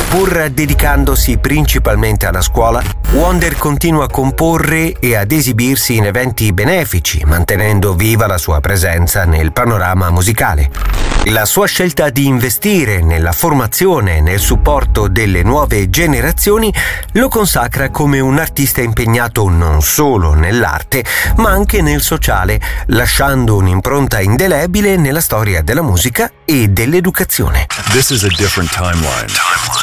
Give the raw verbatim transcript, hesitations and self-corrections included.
Pur dedicandosi principalmente alla scuola, Wonder continua a comporre e ad esibirsi in eventi benefici, mantenendo viva la sua presenza nel panorama musicale. La sua scelta di investire nella formazione e nel supporto delle nuove generazioni lo consacra come un artista impegnato non solo nell'arte, ma anche nel sociale, lasciando un'impronta indelebile nella storia della musica e dell'educazione. This is a different timeline.